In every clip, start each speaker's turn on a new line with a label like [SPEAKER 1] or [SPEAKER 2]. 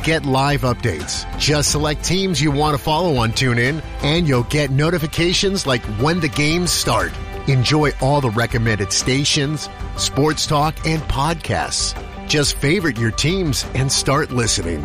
[SPEAKER 1] get live updates. Just select teams you want to follow on TuneIn, and you'll get notifications like when the games start. Enjoy all the recommended stations, sports talk, and podcasts. Just favorite your teams and start listening.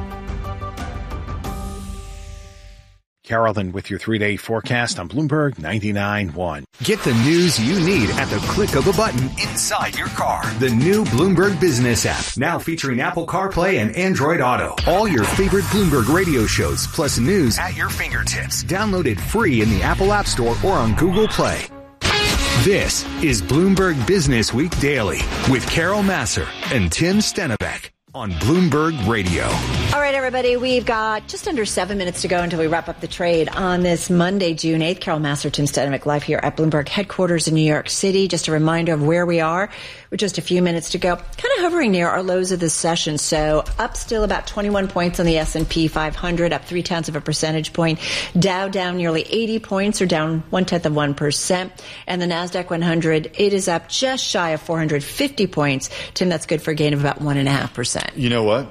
[SPEAKER 2] Carolyn with your 3-day forecast on Bloomberg 99.1.
[SPEAKER 3] Get the news you need at the click of a button inside your car. The new Bloomberg Business app, now featuring Apple CarPlay and Android Auto. All your favorite Bloomberg radio shows, plus news at your fingertips. Download it free in the Apple App Store or on Google Play. This is Bloomberg Business Week Daily with Carol Massar and Tim Stenbeck on Bloomberg Radio.
[SPEAKER 4] All right, everybody, we've got just under 7 minutes to go until we wrap up the trade on this Monday, June 8th. Carol Massar, Tim Stenbeck, live here at Bloomberg headquarters in New York City. Just a reminder of where we are with just a few minutes to go. Kind of hovering near our lows of this session. So up still about 21 points on the S&P 500, up 0.3 of a percentage point. Dow down nearly 80 points, or down 0.1%. And the NASDAQ 100, it is up just shy of 450 points. Tim, that's good for a gain of about 1.5%.
[SPEAKER 5] You know what?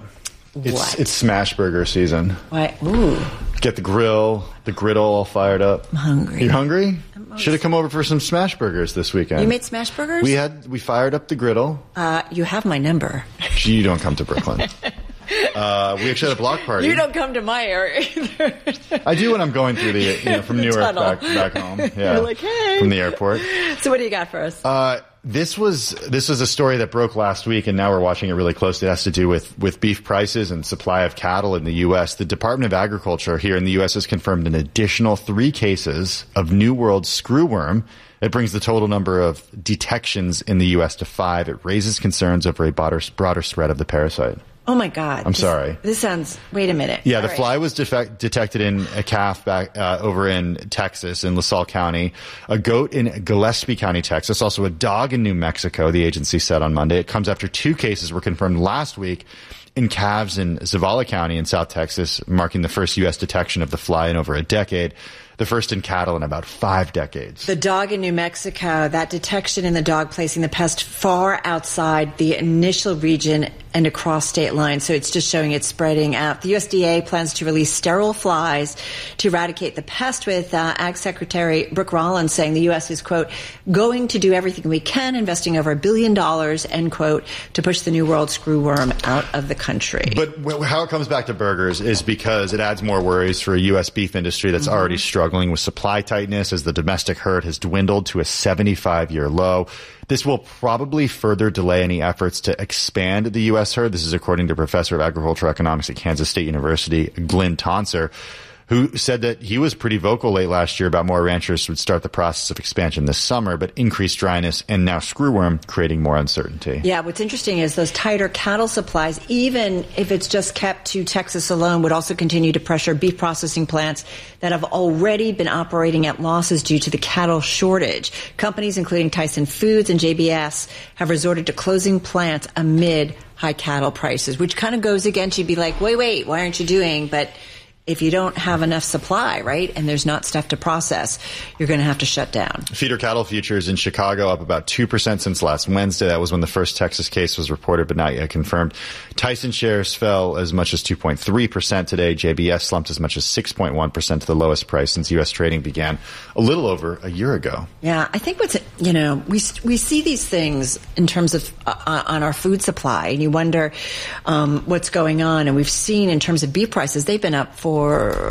[SPEAKER 5] It's smash burger season.
[SPEAKER 4] What? Ooh.
[SPEAKER 5] Get the grill, the griddle all fired up.
[SPEAKER 4] I'm hungry.
[SPEAKER 5] You hungry? Should have come over for some smash burgers this weekend.
[SPEAKER 4] You made smash burgers?
[SPEAKER 5] We fired up the griddle.
[SPEAKER 4] You have my number.
[SPEAKER 5] You don't come to Brooklyn. We actually had a block party.
[SPEAKER 4] You don't come to my area either.
[SPEAKER 5] I do when I'm going through from Newark back home. Yeah.
[SPEAKER 4] You're like, hey.
[SPEAKER 5] From the airport.
[SPEAKER 4] So what do you got for us?
[SPEAKER 5] This was a story that broke last week, and now we're watching it really closely. It has to do with beef prices and supply of cattle in the U.S. The Department of Agriculture here in the U.S. has confirmed an additional 3 cases of New World screwworm. It brings the total number of detections in the U.S. to 5. It raises concerns over a broader spread of the parasite.
[SPEAKER 4] Oh, my God.
[SPEAKER 5] I'm sorry.
[SPEAKER 4] This sounds... Wait a minute.
[SPEAKER 5] Yeah, the fly was detected in a calf back over in Texas, in LaSalle County, a goat in Gillespie County, Texas, also a dog in New Mexico, the agency said on Monday. It comes after 2 cases were confirmed last week in calves in Zavala County in South Texas, marking the first U.S. detection of the fly in over a decade. The first in cattle in about 5 decades. The
[SPEAKER 4] dog in New Mexico, that detection in the dog placing the pest far outside the initial region and across state lines. So it's just showing it's spreading out. The USDA plans to release sterile flies to eradicate the pest, with Ag Secretary Brooke Rollins saying the U.S. is, quote, going to do everything we can, investing over $1 billion, end quote, to push the New World screwworm out of the country.
[SPEAKER 5] But how it comes back to burgers is because it adds more worries for a U.S. beef industry that's already struggling with supply tightness as the domestic herd has dwindled to a 75-year low. This will probably further delay any efforts to expand the U.S. herd. This is according to Professor of Agricultural Economics at Kansas State University, Glenn Tonser, who said that he was pretty vocal late last year about more ranchers would start the process of expansion this summer, but increased dryness and now screwworm creating more uncertainty.
[SPEAKER 4] Yeah, what's interesting is those tighter cattle supplies, even if it's just kept to Texas alone, would also continue to pressure beef processing plants that have already been operating at losses due to the cattle shortage. Companies including Tyson Foods and JBS have resorted to closing plants amid high cattle prices, which kind of goes against, you'd be like, wait, why aren't you doing? But if you don't have enough supply, right, and there's not stuff to process, you're going to have to shut down.
[SPEAKER 5] Feeder cattle futures in Chicago up about 2% since last Wednesday. That was when the first Texas case was reported, but not yet confirmed. Tyson shares fell as much as 2.3% today. JBS slumped as much as 6.1% to the lowest price since U.S. trading began a little over a year ago.
[SPEAKER 4] Yeah, I think we see these things in terms of on our food supply, and you wonder what's going on. And we've seen in terms of beef prices, they've been up for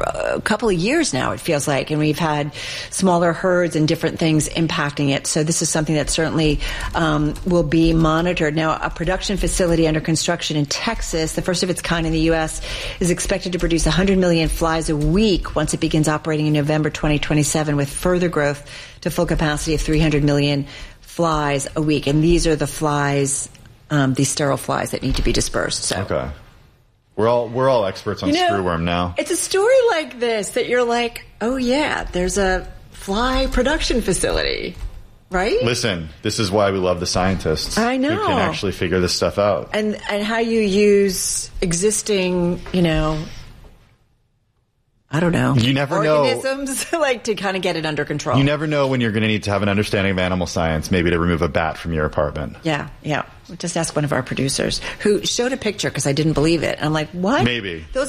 [SPEAKER 4] a couple of years now, it feels like, and we've had smaller herds and different things impacting it. So this is something that certainly will be monitored. Now, a production facility under construction in Texas, the first of its kind in the U.S., is expected to produce 100 million flies a week once it begins operating in November 2027, with further growth to full capacity of 300 million flies a week. And these are the flies, these sterile flies that need to be dispersed. So.
[SPEAKER 5] Okay. We're all experts on screwworm now.
[SPEAKER 4] It's a story like this that you're like, oh yeah, there's a fly production facility, right?
[SPEAKER 5] Listen, this is why we love the scientists.
[SPEAKER 4] I know.
[SPEAKER 5] Who can actually figure this stuff out.
[SPEAKER 4] And how you use existing, I don't know.
[SPEAKER 5] You never
[SPEAKER 4] organisms, like, to kind of get it under control.
[SPEAKER 5] You never know when you're going to need to have an understanding of animal science, maybe to remove a bat from your apartment.
[SPEAKER 4] Yeah. Just ask one of our producers who showed a picture because I didn't believe it. And I'm like, what?
[SPEAKER 5] Maybe.
[SPEAKER 4] Those